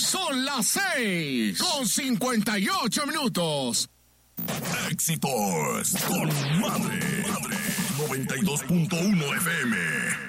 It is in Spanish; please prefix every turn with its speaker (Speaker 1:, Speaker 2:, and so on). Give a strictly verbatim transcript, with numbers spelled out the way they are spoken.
Speaker 1: Son las seis con cincuenta y ocho minutos.
Speaker 2: Éxitos con Madre, Madre noventa y dos punto uno F M.